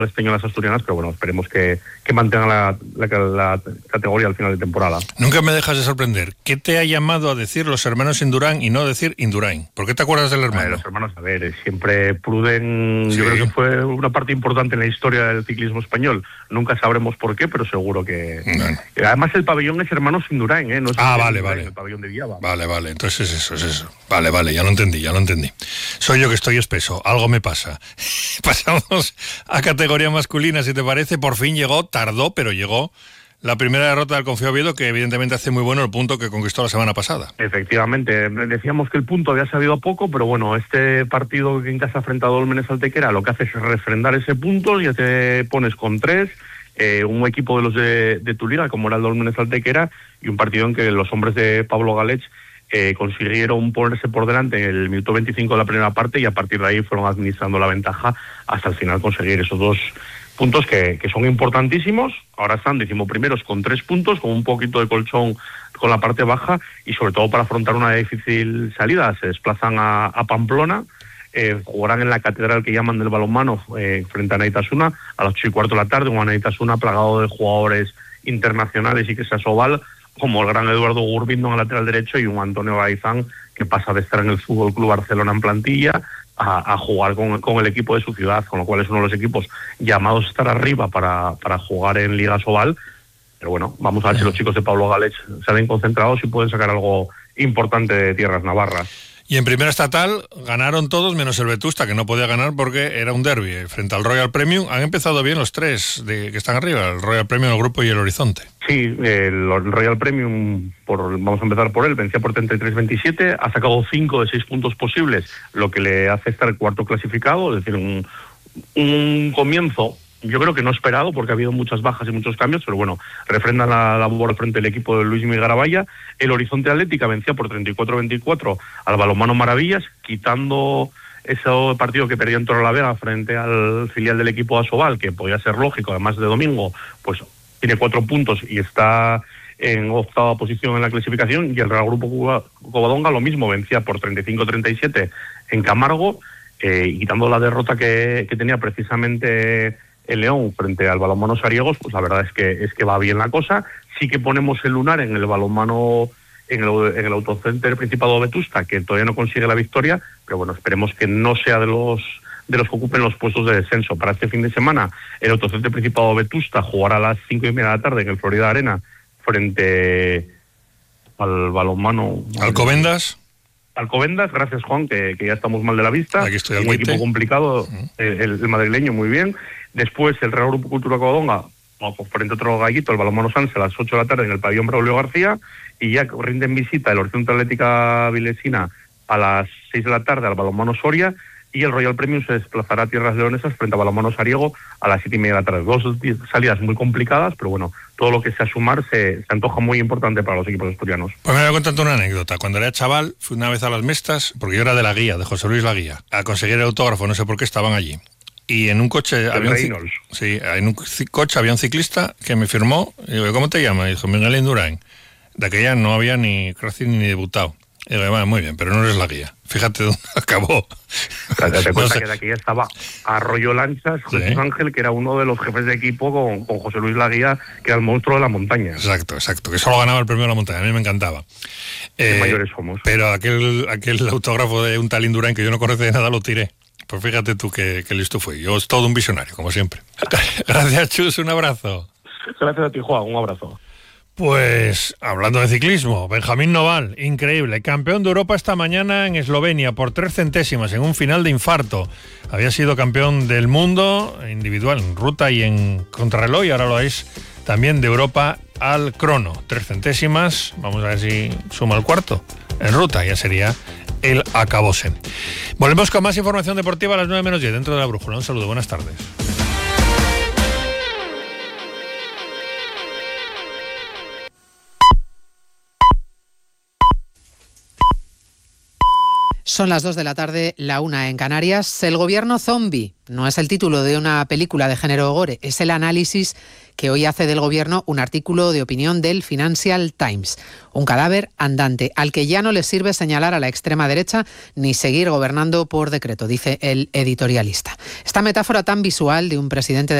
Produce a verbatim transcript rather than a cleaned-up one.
este año las asturianas, pero bueno, esperemos que, que mantengan la, la, la categoría al final de temporada. Nunca me dejas de sorprender. ¿Qué te ha llamado a decir los hermanos Indurain y no decir Indurain? ¿Por qué te acuerdas del hermano? A ver, los hermanos, a ver, siempre Pruden, sí. Yo creo que fue una parte importante en la historia del ciclismo español. Nunca sabremos por qué, pero seguro que... Bueno. Además el pabellón es hermanos Indurain, ¿eh? No es ah, vale, Indurain, vale. El pabellón de Viaba. Vale, vale, entonces eso, es eso. Vale, vale, ya lo entendí, ya lo entendí. Soy yo que estoy espeso, algo me pasa. Pasamos a categoría masculina, si te parece. Por fin llegó, tardó, pero llegó la primera derrota del Confío Oviedo, que evidentemente hace muy bueno el punto que conquistó la semana pasada. Efectivamente, decíamos que el punto había sabido a poco, pero bueno, este partido en casa frente a Dólmenes Antequera lo que hace es refrendar ese punto, ya te pones con tres, eh, un equipo de los de, de tu liga, como era el Dólmenes Antequera, y un partido en que los hombres de Pablo Galech eh, consiguieron ponerse por delante en el minuto veinticinco de la primera parte, y a partir de ahí fueron administrando la ventaja hasta el final conseguir esos dos puntos que, que son importantísimos. Ahora están decimoprimeros con tres puntos, con un poquito de colchón con la parte baja, y sobre todo para afrontar una difícil salida. Se desplazan a, a Pamplona, eh, jugarán en la catedral que llaman del balonmano eh, frente a Naitasuna a las ocho y cuarto de la tarde, un Naitasuna plagado de jugadores internacionales y que se asoval, como el gran Eduardo Gurbindo en el lateral derecho y un Antonio Gaizán que pasa de estar en el Fútbol Club Barcelona en plantilla A, a jugar con, con el equipo de su ciudad, con lo cual es uno de los equipos llamados a estar arriba para, para jugar en Liga Sobal. Pero bueno, vamos a ver si los chicos de Pablo Galech salen concentrados y pueden sacar algo importante de tierras navarras. Y en primera estatal ganaron todos menos el Vetusta, que no podía ganar porque era un derbi frente al Royal Premium. Han empezado bien los tres de, que están arriba, el Royal Premium, el Grupo y el Horizonte. Sí, el Royal Premium, por, vamos a empezar por él, vencía por treinta y tres veintisiete, ha sacado cinco de seis puntos posibles, lo que le hace estar el cuarto clasificado, es decir, un, un comienzo, yo creo que no esperado, porque ha habido muchas bajas y muchos cambios, pero bueno, refrenda la labor al frente del equipo de Luis Miguel Garabaya. El Horizonte Atlética vencía por treinta y cuatro veinticuatro al Balonmano Maravillas, quitando ese partido que perdió en Torrelavega frente al filial del equipo Asobal, que podía ser lógico, además de domingo, pues tiene cuatro puntos y está en octava posición en la clasificación. Y el Real Grupo Covadonga lo mismo, vencía por treinta y cinco treinta y siete en Camargo, eh, y quitando la derrota que, que tenía precisamente el León frente al balonmano Sariegos, pues la verdad es que es que va bien la cosa. Sí que ponemos el lunar en el balonmano, en el, en el Autocenter Principado de Vetusta, que todavía no consigue la victoria, pero bueno, esperemos que no sea de los de los que ocupen los puestos de descenso. Para este fin de semana, el Autocenter Principado de Vetusta jugará a las cinco y media de la tarde en el Florida Arena frente al balonmano Alcobendas. Alcobendas, gracias Juan, que, que ya estamos mal de la vista. Aquí estoy al un equipo complicado, uh-huh. el, el madrileño muy bien. Después el Real Grupo Cultura Covadonga, frente a otro gallito, el balonmano Sanse, a las ocho de la tarde en el pabellón Braulio García, y ya rinden visita el Horizonte Atlética Vilesina a las seis de la tarde al balonmano Soria, y el Royal Premium se desplazará a Tierras Leonesas frente a balonmano Sariego a las siete y media de la tarde. Dos salidas muy complicadas, pero bueno, todo lo que sea sumar se, se antoja muy importante para los equipos asturianos. Pues me voy a contar una anécdota. Cuando era chaval, fui una vez a las Mestas, porque yo era de la guía, de José Luis La Guía, a conseguir el autógrafo, no sé por qué estaban allí. Y en un coche había un, sí, en un coche había un ciclista que me firmó, y digo, ¿cómo te llamas? Y dijo, Miguel Indurain. De aquella no había ni casi ni debutado. Y digo, bueno, muy bien, pero no eres la guía. Fíjate dónde acabó. Te das cuenta no sé. Que de aquella estaba Arroyo Lanchas, Jesús sí. Ángel, que era uno de los jefes de equipo con, con José Luis La Guía, que era el monstruo de la montaña. Exacto, exacto, que solo ganaba el premio de la montaña, a mí me encantaba. Qué eh, mayores somos. Pero aquel, aquel autógrafo de un tal Indurain que yo no conocía de nada lo tiré. Pues fíjate tú qué, qué listo fui. Yo es todo un visionario, como siempre. Gracias, Chus, un abrazo. Gracias a ti, Juan, un abrazo. Pues, hablando de ciclismo, Benjamín Noval, increíble, campeón de Europa esta mañana en Eslovenia por tres centésimas en un final de infarto. Había sido campeón del mundo individual en ruta y en contrarreloj, y ahora lo es también de Europa al crono. Tres centésimas, vamos a ver si suma el cuarto. En ruta ya sería el acabose. Volvemos con más información deportiva a las nueve menos diez dentro de La Brújula. Un saludo, buenas tardes. Son las dos de la tarde, la una en Canarias. El gobierno zombie no es el título de una película de género gore, es el análisis que hoy hace del gobierno un artículo de opinión del Financial Times. Un cadáver andante al que ya no le sirve señalar a la extrema derecha ni seguir gobernando por decreto, dice el editorialista. Esta metáfora tan visual de un presidente de